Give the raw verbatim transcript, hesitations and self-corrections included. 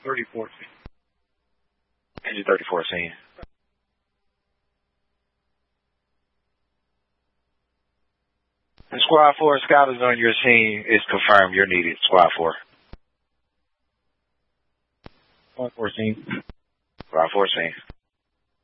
thirty-four. Engine thirty-four scene. The Squad four Scout is on your scene. It's confirmed you're needed. Squad four. Squad four scene. Squad four scene.